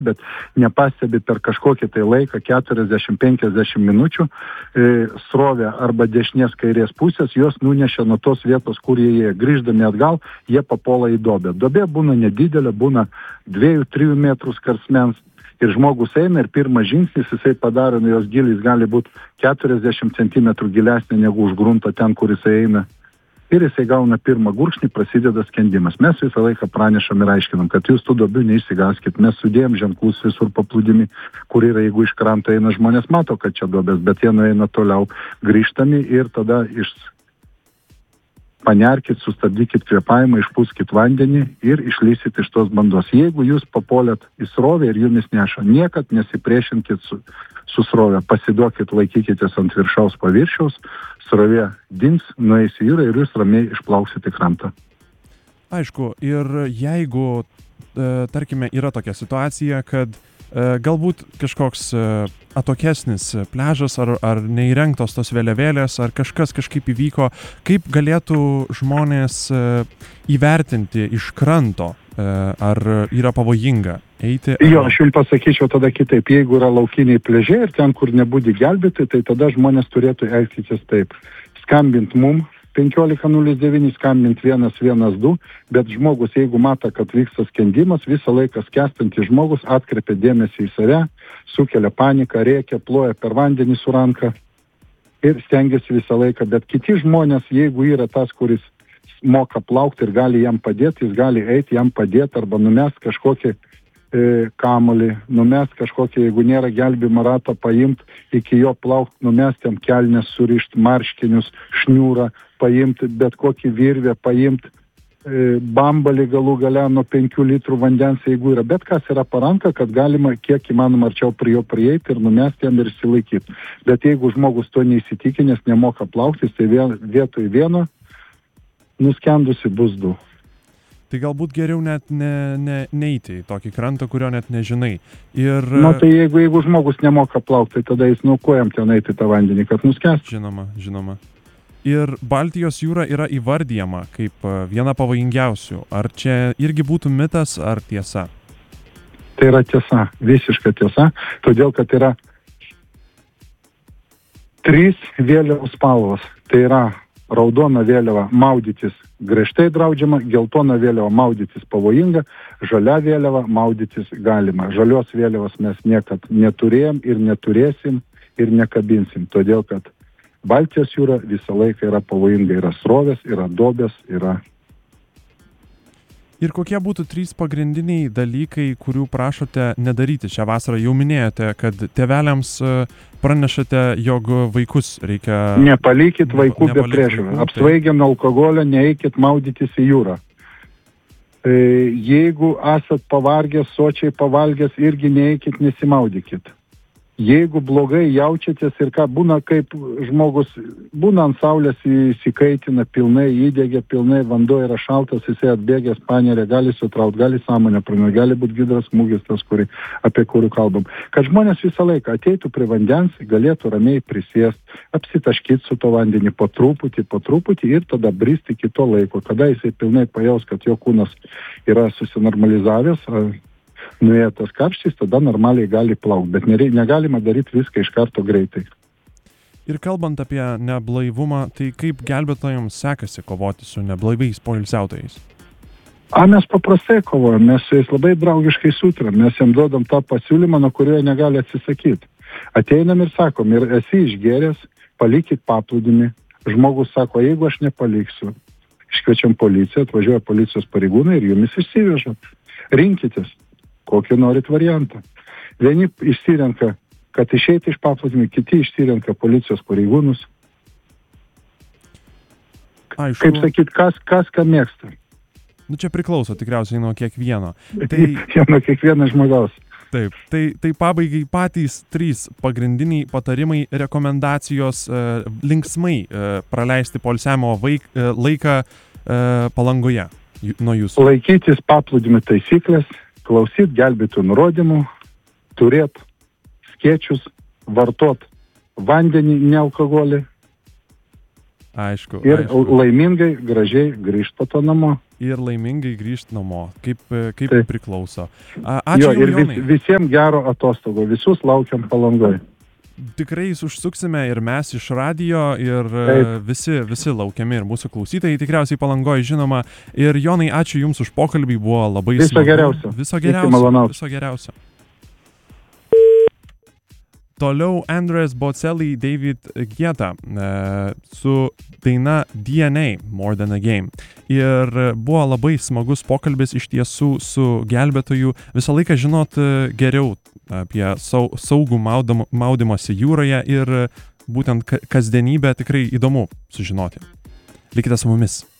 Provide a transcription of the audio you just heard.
bet nepastebi per kažkokį tai laiką 40-50 minučių srovę arba dešinės kairės pusės, jos nunešia nuo tos vietos, kur jie grįždami atgal, jie papuola į duobę. Duobė būna nedidelė, būna 2-3 metrų skersmens ir žmogus eina ir pirmas žingsnis jisai padaro, jos gilis gali būti 40 cm gilesnė negu už grunto ten, kur jisai eina. Ir jisai gauna pirmą gurkšnį, prasideda skendimas. Mes visą laiką pranešam ir aiškinam, kad jūs tų duobių neišsigaskit. Mes sudėjom ženklus visur paplūdimi, kur yra, jeigu iš kranto eina žmonės, mato, kad čia duobės, bet jie nueina toliau, grįžtami ir tada panerkit, sustabdykit kvėpavimą, išpūskit vandenį ir išlysit iš tos bandos. Jeigu jūs papuolėt į srovę ir jumis neša, niekad nesipriešinkit su srovė, pasiduokit, laikykitės ant viršaus paviršiaus, srovė dings, nueis į jūrą ir jūs ramiai išplauksit į krantą. Aišku, ir jeigu, tarkime, yra tokia situacija, kad galbūt kažkoks atokesnis pliažas ar neįrengtos tos vėliavėlės, ar kažkas kažkaip įvyko, kaip galėtų žmonės įvertinti iš kranto, ar yra pavojinga eiti? Jo, aš jums pasakyčiau tada kitaip. Jeigu yra laukiniai pliažiai ir ten, kur nebūdi gelbėti, tai tada žmonės turėtų elgtis taip. Skambint mum 1509, skambint 112, bet žmogus, jeigu mato, kad vyksta skendimas, visą laiką skęstantis žmogus atkreipia dėmesį į save, sukelia paniką, rėkia, ploja per vandenį su ranka ir stengiasi visą laiką. Bet kiti žmonės, jeigu yra tas, kuris moka plaukti ir gali jam padėti, jis gali eiti jam padėti arba numest kažkokį kamolį, numest kažkokį, jeigu nėra gelbimo rato, paimt iki jo plaukti, numest jam kelnes, surišt marškinius, šniūrą, paimt bet kokį virvę, paimt bambalį galų gale nuo 5 litrų vandens, jeigu yra. Bet kas yra paranka, kad galima kiek įmanoma arčiau prie jo prieiti ir numest jam ir išsilaikyti. Bet jeigu žmogus to neįsitikinęs, nemoka plauktis, tai vietoj vieno nuskendusi bus 2. Tai galbūt geriau net neiti į tokį krantą, kurio net nežinai. Ir... Tai jeigu žmogus nemoka plaukti, tai tada jis nukuojam ten eiti tą vandenį, kad nuskęs. Žinoma. Ir Baltijos jūra yra įvardyjama kaip viena pavojingiausių. Ar čia irgi būtų mitas ar tiesa? Tai yra tiesa, visiška tiesa, todėl kad yra 3 vėliavos spalvos. Tai yra raudona vėliava maudytis griežtai draudžiama, geltona vėliava maudytis pavojinga, žalia vėliava maudytis galima. Žalios vėliavos mes niekad neturėjom ir neturėsim ir nekabinsim, todėl kad Baltijos jūra visą laiką yra pavojinga, yra srovės, yra duobės, yra. Ir kokie būtų 3 pagrindiniai dalykai, kurių prašote nedaryti šią vasarą? Jau minėjote, kad tėveliams pranešate, jog vaikus reikia... Nepalikit vaikų be priežiūros. Apsvaigę nuo alkoholio, neeikit maudytis į jūrą. Jeigu esat pavargęs, sočiai pavalgęs, irgi neeikit, nesimaudykit. Jeigu blogai jaučiatės ir ką būna, kaip žmogus būna ant saulės įsikaitina pilnai, įdegė pilnai, vanduo yra šaltas, jisai atbėgęs panerė, gali sutraut, gali sąmonę pranuoti, gali būti gidras smūgis tas, apie kurį kalbam. Kad žmonės visą laiką ateitų prie vandens, galėtų ramiai prisėst, apsitaškyti su to vandenį po truputį ir tada bristi iki to laiko, kada jisai pilnai pajaus, kad jo kūnas yra susinormalizavęs, nuėjo tas karštis, tada normaliai gali plaukti, bet negalima daryti viską iš karto greitai. Ir kalbant apie neblaivumą, tai kaip gelbėtojams sekasi kovoti su neblaiviais poilsiautojais? Mes paprastai kovojam, mes su jais labai draugiškai sutariam, mes jam duodam tą pasiūlymą, nuo kurio negali atsisakyti. Ateinam ir sakom, ir esi išgėręs, palikit paplūdimį. Žmogus sako, jeigu aš nepaliksiu, iškviečiam policiją, atvažiuoja policijos pareigūnai ir jumis išsiveža. Rinkitės, kokį norit variantą. Vieni išsirenka, kad išeiti iš paplūdimio, kiti išsirenka policijos pareigūnus. Aišku. Kaip sakyt, kas ką mėgsta. Čia priklauso tikriausiai nuo kiekvieno. Nuo kiekvieno žmogaus. Taip, tai pabaigai patys 3 pagrindiniai patarimai, rekomendacijos linksmai praleisti poilsiavimo laiką Palangoje nuo jūsų. Laikytis paplūdimio taisyklės, klausyt gelbėtojų nurodymų, turėt skėčius, vartot vandenį, ne alkoholį. Aišku. Ir laimingai, gražiai grįžt po to namo. ir laimingai grįžti namo, kaip Taip. priklauso. Ačiū Ir Jonai. visiems gero atostogo, visus laukiam Palangoje. Tikrai užsuksime ir mes iš radijo ir visi laukiami ir mūsų klausytojai tikriausiai Palangoje žinoma. Ir Jonai, ačiū Jums už pokalbį, buvo labai Viso smagu. geriausio. Viso Iki geriausio. malonaus. Viso geriausio. Toliau Andres Bocelli, David Guetta su daina DNA, More Than a Game. Ir buvo labai smagus pokalbis iš tiesų su gelbėtoju. Visą laiką žinot geriau apie saugų maudymąsi jūroje ir būtent kasdienybę tikrai įdomu sužinoti. Likite su mumis.